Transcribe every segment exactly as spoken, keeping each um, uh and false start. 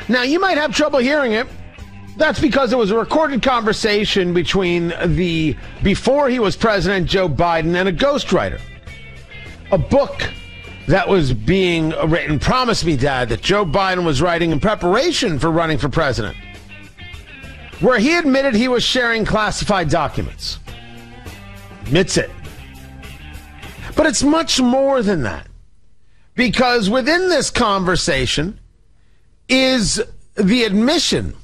Now, you might have trouble hearing it. That's because it was a recorded conversation between the, before he was president, Joe Biden, and a ghostwriter. A book that was being written, Promise Me, Dad, that Joe Biden was writing in preparation for running for president, where he admitted he was sharing classified documents. Admits it. But it's much more than that. Because within this conversation is the admission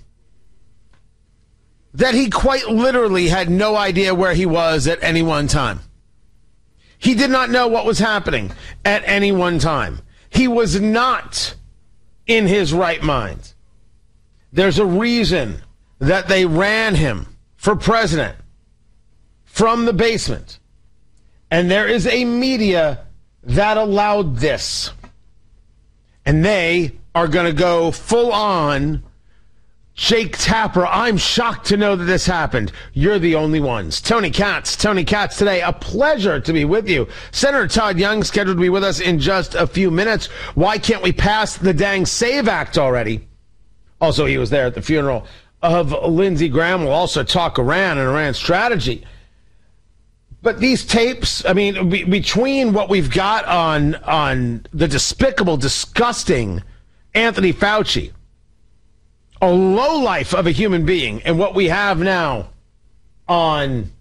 that he quite literally had no idea where he was at any one time. He did not know what was happening at any one time. He was not in his right mind. There's a reason that they ran him for president from the basement. And there is a media that allowed this. And they are going to go full on Jake Tapper. I'm shocked to know that this happened. You're the only ones. Tony Katz. Tony Katz today. A pleasure to be with you. Senator Todd Young scheduled to be with us in just a few minutes. Why can't we pass the dang SAVE Act already? Also, he was there at the funeral of Lindsey Graham. We'll also talk Iran and Iran's strategy. But these tapes, I mean, be, between what we've got on, on the despicable, disgusting Anthony Fauci, a lowlife of a human being, and what we have now on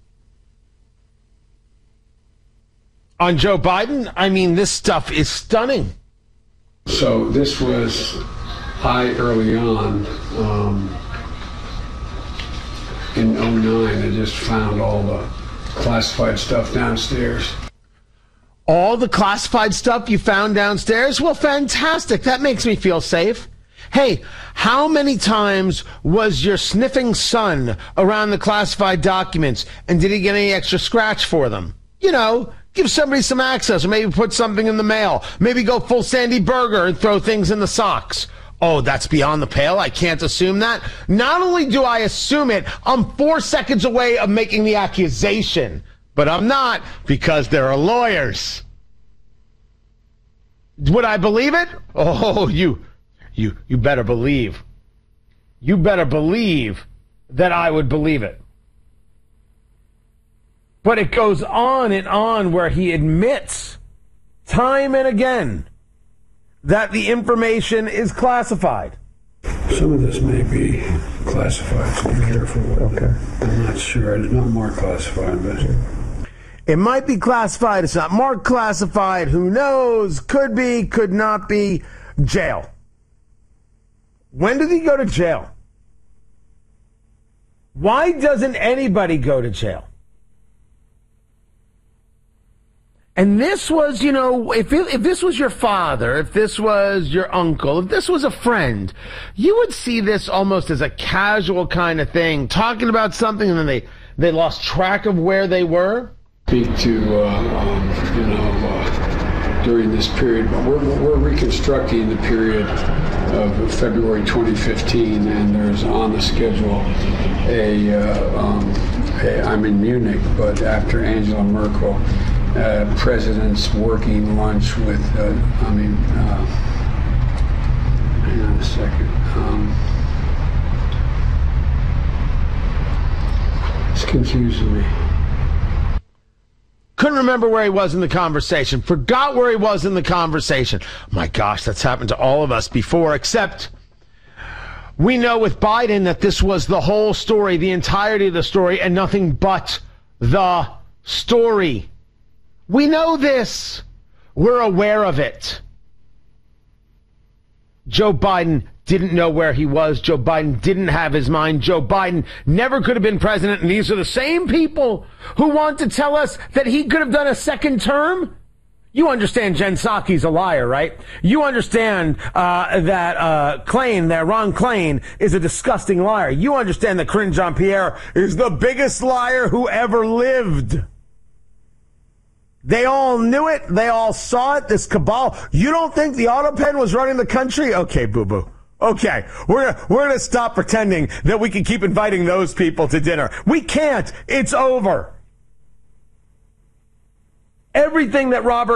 on Joe Biden, I mean, this stuff is stunning. So this was high early on. Um, in oh nine, I just found all the classified stuff downstairs. All the classified stuff you found downstairs? Well, fantastic. That makes me feel safe. Hey, how many times was your sniffing son around the classified documents, and did he get any extra scratch for them? You know, give somebody some access, or maybe put something in the mail. Maybe go full Sandy Berger and throw things in the socks. Oh, that's beyond the pale. I can't assume that. Not only do I assume it, I'm four seconds away of making the accusation. But I'm not, because there are lawyers. Would I believe it? Oh, you... You you better believe. You better believe that I would believe it. But it goes on and on where he admits time and again that the information is classified. Some of this may be classified, so be careful. Okay. I'm not sure. It's not marked classified, but... It might be classified. It's not marked classified. Who knows? Could be, could not be. Jail. When did he go to jail? Why doesn't anybody go to jail? And this was, you know, if it, if this was your father, if this was your uncle, if this was a friend, you would see this almost as a casual kind of thing, talking about something and then they, they lost track of where they were. Speak to, uh, um, you know, uh, during this period, but we're, we're reconstructing the period of February twenty fifteen, and there's on the schedule a, uh, um, a I'm in Munich, but after Angela Merkel, uh, president's working lunch with, uh, I mean, uh, hang on a second. Um, it's confusing me. Couldn't remember where he was in the conversation. Forgot where he was in the conversation. My gosh, that's happened to all of us before, except we know with Biden that this was the whole story, the entirety of the story, and nothing but the story. We know this. We're aware of it. Joe Biden didn't know where he was. Joe Biden didn't have his mind. Joe Biden never could have been president. And these are the same people who want to tell us that he could have done a second term. You understand Jen Psaki's a liar, right? You understand uh, that uh, Klain, that Ron Klain, is a disgusting liar. You understand that Karine Jean-Pierre is the biggest liar who ever lived. They all knew it. They all saw it. This cabal. You don't think the AutoPen was running the country? Okay, boo-boo. Okay, we're we're going to stop pretending that we can keep inviting those people to dinner. We can't. It's over. Everything that Robert